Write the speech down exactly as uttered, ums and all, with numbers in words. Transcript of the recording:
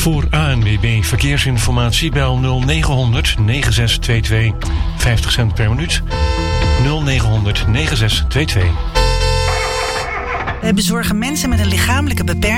Voor A N W B Verkeersinformatie bel nul negen negen zes twee twee. vijftig cent per minuut. nul negen negen zes twee twee. We bezorgen mensen met een lichamelijke beperking